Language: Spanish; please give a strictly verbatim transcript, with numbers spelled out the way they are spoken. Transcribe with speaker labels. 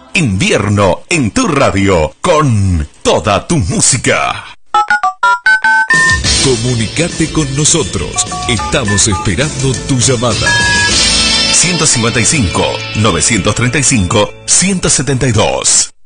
Speaker 1: Invierno en tu radio, con toda tu música.
Speaker 2: Comunicate con nosotros. Estamos esperando tu llamada.
Speaker 1: ciento cincuenta y cinco, novecientos treinta y cinco, ciento setenta y dos.